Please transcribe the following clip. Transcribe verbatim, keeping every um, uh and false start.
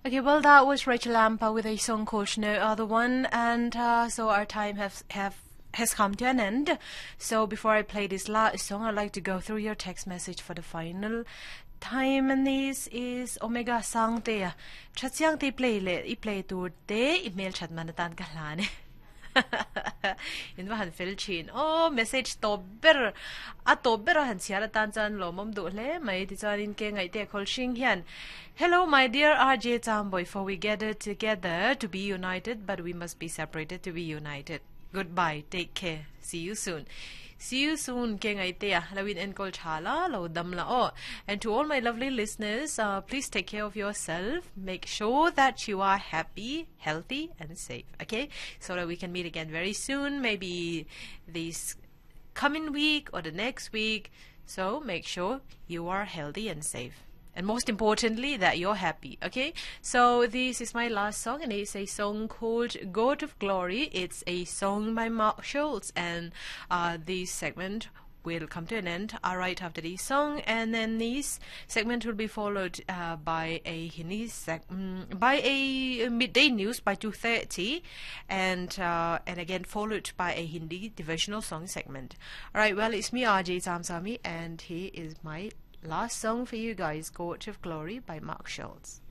Okay, well, that was Rachel Lampa with a song called No Other One, and uh, so our time have have has come to an end. So before I play this last song, I'd like to go through your text message for the final time, and this is Omega Sangte. Chatsiang te play le I play to te email chat manatan kalane. In wahan Philchin. Oh, message tober. A tober han siara tanjan lo mom do le mai ti chan in ke ngai te khol shing hian. Hello, my dear R J Tamboy, for we gathered together to be united, but we must be separated to be united. Goodbye. Take care. See you soon. See you soon, King Aitea, Lawin and Kolchala, Lo Damla O. And to all my lovely listeners, uh, please take care of yourself. Make sure that you are happy, healthy, and safe. Okay? So that we can meet again very soon, maybe this coming week or the next week. So make sure you are healthy and safe. And most importantly, that you're happy, okay? So this is my last song, and it's a song called God of Glory. It's a song by Mark Schultz, and uh, this segment will come to an end uh, right after this song, and then this segment will be followed uh, by a Hindi seg um, by a midday news by two thirty, and uh, and again followed by a Hindi devotional song segment. All right, well, it's me, R J Tamsami, and here is my last song for you guys, God of Glory by Mark Schultz.